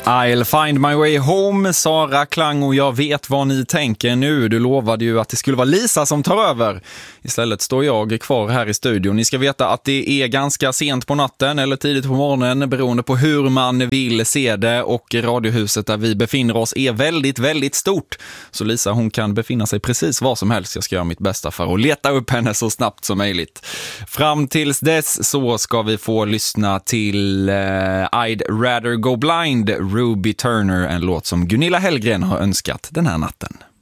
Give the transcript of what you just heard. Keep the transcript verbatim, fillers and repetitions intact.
I'll find my way home, Sara Klang, och jag vet vad ni tänker nu. Du lovade ju att det skulle vara Lisa som tar över. Istället står jag kvar här i studion. Ni ska veta att det är ganska sent på natten eller tidigt på morgonen beroende på hur man vill se det, och radiohuset där vi befinner oss är väldigt, väldigt stort. Så Lisa, hon kan befinna sig precis var som helst. Jag ska göra mitt bästa för att leta upp henne så snabbt som möjligt. Fram tills dess så ska vi få lyssna till uh, I'd rather go blind, Ruby Turner, en låt som Gunilla Hellgren har önskat den här natten.